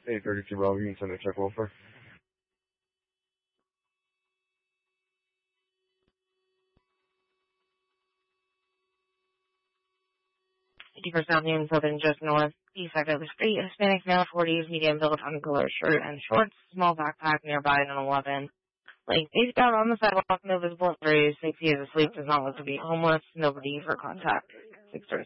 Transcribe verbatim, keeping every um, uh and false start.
eight thirty-two Bravo, you can send a check over. fifty percent in Southern just north, east side of the street, Hispanic male, forties, medium build, color shirt and shorts, small backpack nearby, an eleven. Laying face down on the sidewalk, no visible injuries, safety is asleep, does not look to be homeless, nobody for contact. six thirty